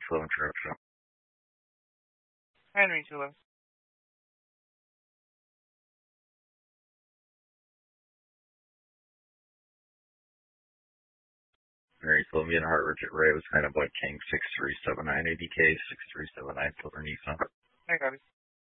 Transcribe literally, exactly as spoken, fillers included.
twelve interruption. Henry two eleven. Henry twelve, me and Heart Richard Ray was kind of like King six three seven nine A D K, six three seven nine Silver Nissan. I got it.